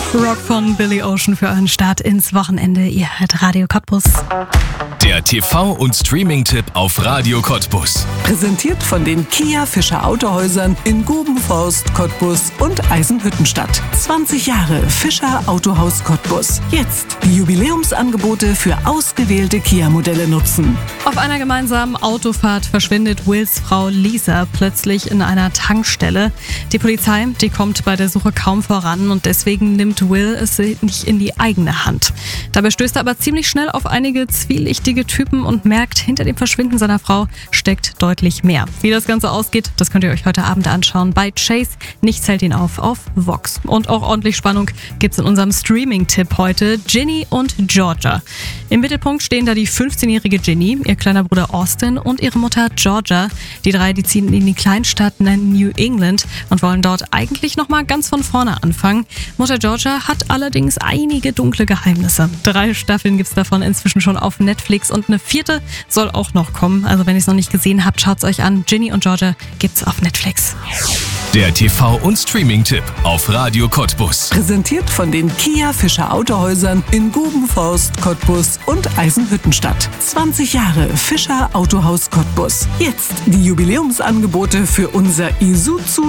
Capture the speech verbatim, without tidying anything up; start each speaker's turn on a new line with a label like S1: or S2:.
S1: Rock von Billy Ocean für euren Start ins Wochenende. Ihr hört Radio Cottbus.
S2: Der T V- und Streaming-Tipp auf Radio Cottbus.
S3: Präsentiert von den Kia Fischer Autohäusern in Gubenforst, Cottbus und Eisenhüttenstadt. zwanzig Jahre Fischer Autohaus Cottbus. Jetzt die Jubiläumsangebote für ausgewählte Kia-Modelle nutzen.
S1: Auf einer gemeinsamen Autofahrt verschwindet Wills Frau Lisa plötzlich in einer Tankstelle. Die Polizei, die kommt bei der Suche kaum voran und deswegen nimmt Will es nicht in die eigene Hand. Dabei stößt er aber ziemlich schnell auf einige zwielichtige Typen und merkt, hinter dem Verschwinden seiner Frau steckt deutlich mehr. Wie das Ganze ausgeht, das könnt ihr euch heute Abend anschauen bei Chase. Nichts hält ihn auf auf Vox. Und auch ordentlich Spannung gibt's in unserem Streaming-Tipp heute. Ginny und Georgia. Im Mittelpunkt stehen da die fünfzehnjährige Ginny, ihr kleiner Bruder Austin und ihre Mutter Georgia. Die drei, die ziehen in die Kleinstadt New England und wollen dort eigentlich nochmal ganz von vorne anfangen. Mutter Georgia hat allerdings einige dunkle Geheimnisse. Drei Staffeln gibt's davon inzwischen schon auf Netflix und eine vierte soll auch noch kommen. Also wenn ihr es noch nicht gesehen habt, schaut's euch an. Ginny und Georgia gibt's auf Netflix.
S2: Der T V- und Streaming-Tipp auf Radio Cottbus.
S3: Präsentiert von den Kia Fischer Autohäusern in Gubenforst, Cottbus und Eisenhüttenstadt. zwanzig Jahre Fischer Autohaus Cottbus. Jetzt die Jubiläumsangebote für unser Isuzu